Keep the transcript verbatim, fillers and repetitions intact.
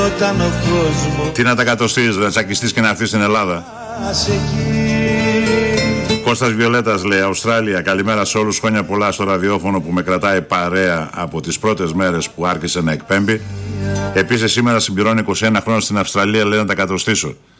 Τι να τα κατοστείς, να τσακιστείς και να έρθεις στην Ελλάδα. Κώστας Βιολέτας λέει, Αυστράλια, καλημέρα σε όλους, χρόνια πολλά στο ραδιόφωνο που με κρατάει παρέα από τις πρώτες μέρες που άρχισε να εκπέμπει. Επίσης σήμερα συμπληρώνει είκοσι ένα χρόνια στην Αυστραλία, λέει, να τα κατοστήσω.